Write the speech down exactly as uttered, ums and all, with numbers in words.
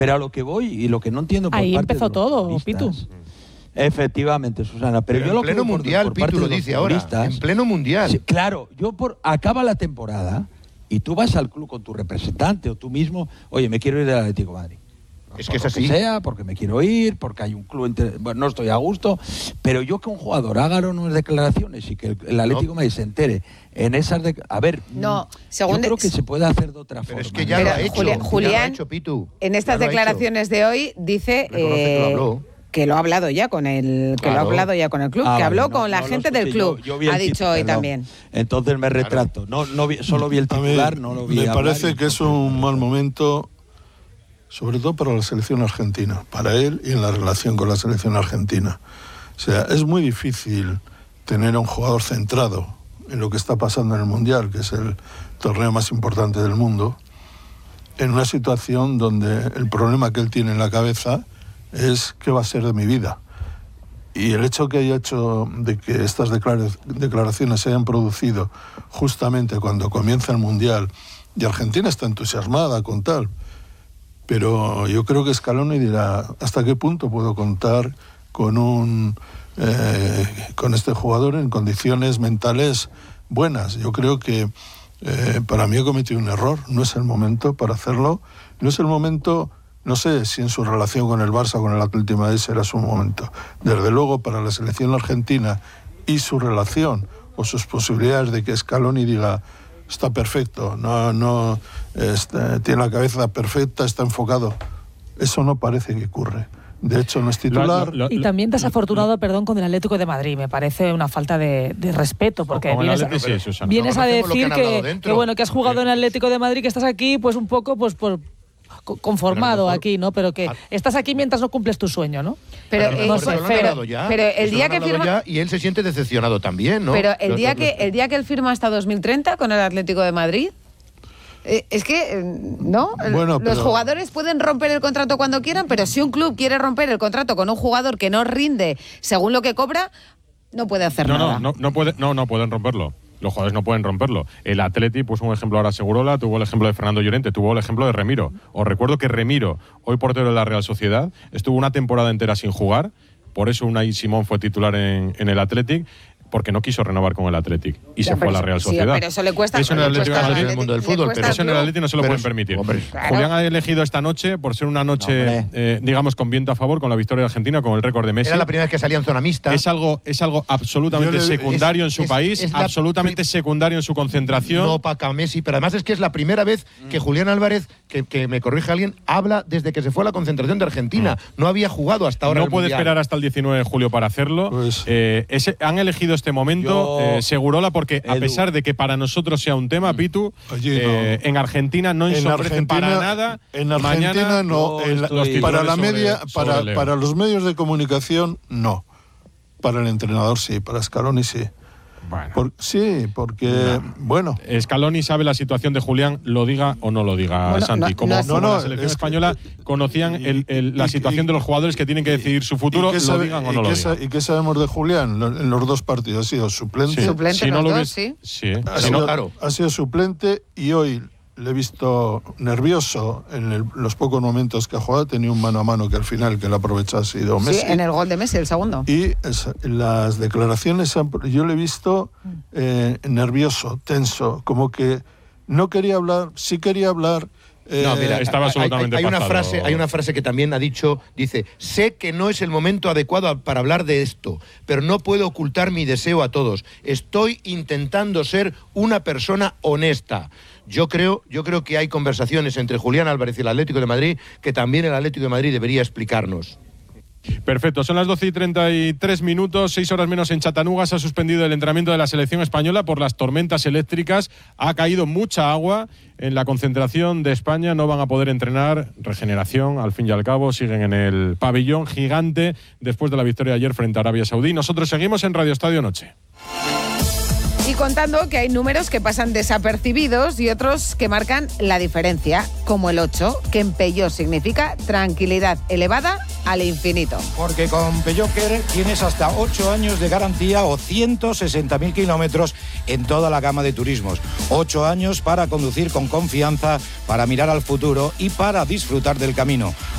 Pero a lo que voy y lo que no entiendo por Ahí parte empezó de los todo, futbolistas, Pitu. Efectivamente, Susana. Pero, Pero yo en lo pleno que veo mundial, por, por parte Pitu lo de los dice ahora. futbolistas- En pleno mundial. Sí, claro, yo por acaba la temporada y tú vas al club con tu representante o tú mismo, oye, me quiero ir del Atlético de Madrid. Es Por que es lo así. sea, porque me quiero ir, porque hay un club, entre, bueno, no estoy a gusto, pero yo que un jugador haga unas declaraciones y que el, el Atlético de Madrid se entere en esas de, a ver, No, mm, según yo creo de- que se puede hacer de otra Pero forma. es que ya Pero lo ha hecho. Julián- ya lo ha Julián, hecho, Pitu. En estas Ya lo ha hecho. declaraciones de hoy dice Reconoce que lo eh, habló. que lo ha hablado ya con el que lo ha Claro. hablado ya con el club, Ah, que vale, habló no, con la no lo gente del escuché, club. yo- yo vi el Ha dicho titular, hoy perdón. también. Entonces me retracto. No, no vi- solo vi el A mí titular, no lo vi me hablar parece y que es entonces- un mal momento, sobre todo para la selección argentina, para él y en la relación con la selección argentina. O sea, es muy difícil tener a un jugador centrado en lo que está pasando en el Mundial, que es el torneo más importante del mundo, en una situación donde el problema que él tiene en la cabeza es qué va a ser de mi vida. Y el hecho que haya hecho de que estas declara- declaraciones se hayan producido justamente cuando comienza el Mundial, y Argentina está entusiasmada con tal, pero yo creo que Scaloni dirá hasta qué punto puedo contar con un eh, con este jugador en condiciones mentales buenas. Yo creo que eh, para mí he cometido un error, no es el momento para hacerlo, no es el momento. No sé si en su relación con el Barça o con el Atlético de Madrid será su momento. Desde luego, para la selección argentina y su relación o sus posibilidades de que Scaloni diga está perfecto, no, no, está, tiene la cabeza perfecta, está enfocado. Eso no parece que ocurre. De hecho, no es titular. Lo- lo- Y también desafortunado, perdón, con el Atlético de Madrid. Me parece una falta de, de respeto, porque Con el vienes, Atlético, sí, Susana. vienes a Conocemos lo que decir han que, hablado dentro. que, bueno, que has jugado en el Atlético de Madrid, que estás aquí, pues un poco, pues por co- conformado mejor- aquí, ¿no? Pero que Ah. estás aquí mientras no cumples tu sueño, ¿no? Pero, a lo eh, mejor sé, se lo han pero- hablado ya. pero el Se lo día han que hablado firma- ya y él se siente decepcionado también, ¿no? Pero el Lo- día lo- que el día que él firma hasta dos mil treinta con el Atlético de Madrid, eh, es que eh, no, Bueno, los pero- jugadores pueden romper el contrato cuando quieran, pero si un club quiere romper el contrato con un jugador que no rinde según lo que cobra, no puede hacer No, nada. no, no, no, puede, no, no pueden romperlo. Los jugadores no pueden romperlo. El Atleti puso un ejemplo ahora Segurola, tuvo el ejemplo de Fernando Llorente, tuvo el ejemplo de Remiro. Os recuerdo que Remiro, hoy portero de la Real Sociedad, estuvo una temporada entera sin jugar, por eso Unai Simón fue titular en, en el Athletic, porque no quiso renovar con el Athletic y Ya, se fue a pero la Real sí, Sociedad. pero eso le cuesta- Eso en el le Atlético de cuesta- Madrid, en el mundo del le fútbol, cuesta pero al eso en el club. Atleti no se lo Pero pueden es- permitir. hombre, claro. Julián ha elegido esta noche por ser una noche, hombre. eh, digamos, con viento a favor, con la victoria de Argentina, con el récord de Messi. Era la primera vez que salía en zona mixta. Es algo, es algo absolutamente Yo le- secundario es- en su es- país, es la absolutamente pri- secundario en su concentración. No opaca a Messi, pero además es que es la primera vez que Julián Álvarez, que, que me corrige alguien, habla desde que se fue a la concentración de Argentina. No había jugado hasta ahora. no el puede Mundial. esperar hasta el diecinueve de julio para hacerlo. Pues- Eh, ese- han elegido este momento, Yo- eh, Segurola, porque a Edu. pesar de que para nosotros sea un tema, Pitu, Allí no. eh, en Argentina no En ensombrece Argentina, para nada. en Argentina Mañana, no, yo en la- estoy- para la sobre- media, sobre para, Leo. para los medios de comunicación no, para el entrenador sí, para Scaloni sí. Bueno. Por- sí, porque bueno, Scaloni sabe la situación de Julián, lo diga o no lo diga, Bueno, Santi. no- como no- como no, la no, selección es que- española conocían el- el- la y- situación y- de los jugadores que tienen que decidir su futuro, ¿y qué lo sabe- digan o y no lo qué digan. sa- ¿Y qué sabemos de Julián? Lo- En los dos partidos ha sido suplente. Sí. Suplente Si no los lo dos, hubies- sí. sí, ¿eh? Ha, Si sido, no- claro. ha sido suplente y hoy le he visto nervioso en el- los pocos momentos que ha jugado. Tenía un mano a mano que al final que lo ha aprovechado ha sido Sí, Messi. en el gol de Messi, el segundo. Y es- las declaraciones, se han- yo le he visto eh, nervioso, tenso, como que no quería hablar, sí quería hablar. eh, No, mira, estaba hay- absolutamente hay, hay una pasado. frase, hay una frase que también ha dicho, dice, sé que no es el momento adecuado a- para hablar de esto, pero no puedo ocultar mi deseo a todos. Estoy intentando ser una persona honesta. Yo creo, yo creo que hay conversaciones entre Julián Álvarez y el Atlético de Madrid que también el Atlético de Madrid debería explicarnos. Perfecto, son las doce y treinta y tres minutos, seis horas menos en Chattanooga. Se ha suspendido el entrenamiento de la selección española por las tormentas eléctricas. Ha caído mucha agua en la concentración de España. No van a poder entrenar. Regeneración, al fin y al cabo, siguen en el pabellón gigante después de la victoria ayer frente a Arabia Saudí. Nosotros seguimos en Radio Estadio Noche. Y contando que hay números que pasan desapercibidos y otros que marcan la diferencia, como el ocho, que en Peugeot significa tranquilidad elevada al infinito. Porque con Peugeot Care tienes hasta ocho años de garantía o ciento sesenta mil kilómetros en toda la gama de turismos. ocho años para conducir con confianza, para mirar al futuro y para disfrutar del camino.